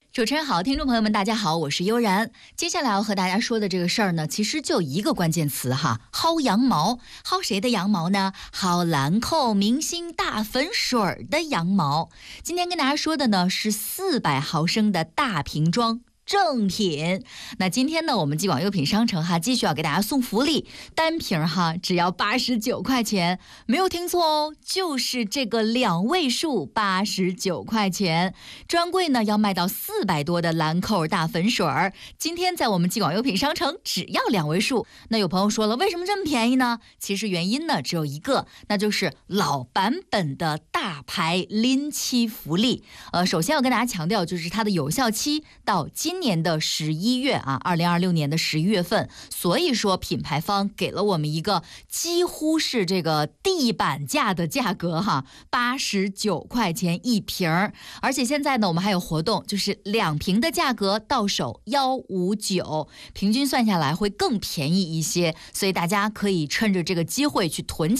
主持人好，听众朋友们大家好，我是悠然。接下来要和大家说的这个事儿呢，其实就一个关键词哈，薅羊毛。薅谁的羊毛呢？薅兰蔻明星大粉水的羊毛。今天跟大家说的呢是400毫升的大瓶装正品。那今天呢，我们既往优品商城哈，继续要给大家送福利，单瓶哈只要89块钱，没有听错哦，就是这个2位数89块钱。专柜呢要卖到400多的兰蔻大粉水儿，今天在我们既往优品商城只要2位数。那有朋友说了，为什么这么便宜呢？其实原因呢只有一个，那就是老版本的大牌临期福利。首先要跟大家强调，就是它的有效期到今年的11月啊，2026年的11月份，所以说品牌方给了我们一个几乎是这个地板价的价格哈，89块钱一瓶。而且现在呢，我们还有活动，就是2瓶的价格到手159，平均算下来会更便宜一些，所以大家可以趁着这个机会去囤